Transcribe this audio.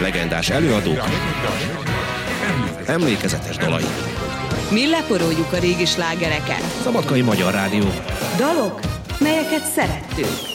legendás előadók, emlékezetes dalai. Mi leporoljuk a régi slágereket. Szabadkai Magyar Rádió. Dalok, melyeket szerettünk.